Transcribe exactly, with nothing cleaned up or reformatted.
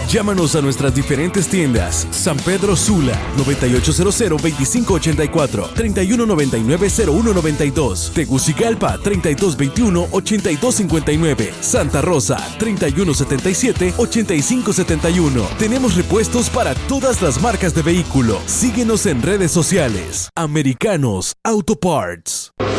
Llámanos a nuestras diferentes tiendas. San Pedro Sula, noventa y ocho cero cero, veinticinco ochenta y cuatro, treinta y uno noventa y nueve, cero uno noventa y dos. Tegucigalpa, treinta y dos veintiuno, ochenta y dos cincuenta y nueve. Santa Rosa, treinta y uno setenta y siete, ochenta y cinco setenta y uno. Tenemos repuestos para todas las marcas de vehículo. Síguenos en redes sociales. Americanos Auto Parts.